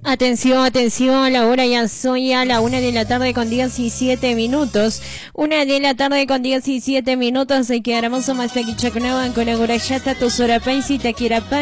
Atención, atención, la hora ya son ya la 1 de la tarde con 17 minutos. 1 de la tarde con 17 minutos. Y quedaremos más pequicha con agua con la gurachata, tu sorapay, si te quiera